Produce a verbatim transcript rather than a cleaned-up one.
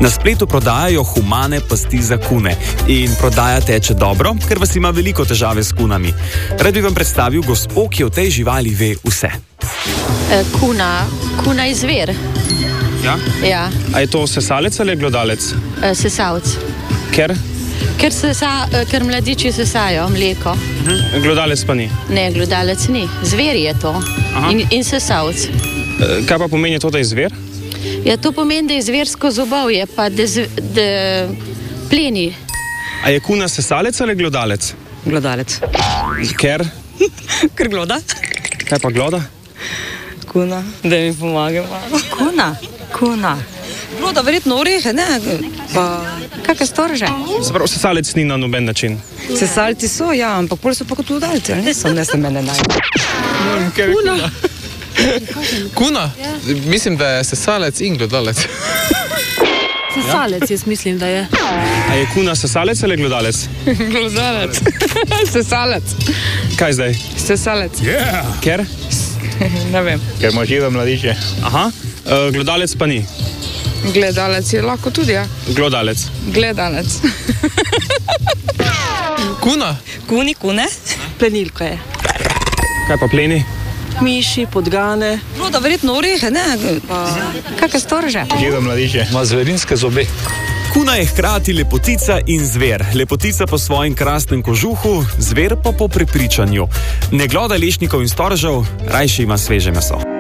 Na spletu prodajajo humane pasti za kune in prodaja teče dobro, ker vas ima veliko težave s kunami. Rad bi vam predstavil gospo, ki o tej živali ve vse. E, kuna, kuna je zver. Ja? Ja, A je to sesalec ali glodalec? e, sesalc. Ker? Ker, sesa, e, ker mladiči sesajo mleko. Mhm. Glodalec pa ni. Ne, glodalec ni. Zver je to. In, in sesalc. E, Kaj pa pomeni to, da je zver? Ja, to pomeni, da je zversko zobovje, pa da, z, da pleni. A je kuna sesalec ali glodalec? Glodalec. Ker? Ker gloda. Kaj pa gloda? Kuna. Da mi pomaga malo. Kuna. Kuna. Gloda verjetno orehe, ne? Pa kakšne storže? Zapravo, sesalec ni na noben način. Sesalci so, ja, ampak pol so pa kot glodalci, ali niso, ne se mene naj. Kuna. Kuna? Mislim, da je sesalec in glodalec. Sesalec, jaz mislim, da je. A je kuna sesalec ali glodalec? Glodalec. Sesalec. Kaj zdaj? Sesalec. Ker? Ne vem. Ker ima žive mladiče. Aha. E, glodalec pa ni. Gledalec je lahko tudi, ja. Glodalec. Gledalec. Kuna? Kuni, kune. Plenilka je. Kaj pa pleni? Miši, podgane. Gloda verjetno orehe, ne? Pa kakšne storže? Žive mladiče. Ima zverinske zobe. Kuna je hkrati lepotica in zver. Lepotica po svojem krasnem kožuhu, zver pa po prepričanju. Ne gloda lešnikov in storžev, rajši ima sveže meso.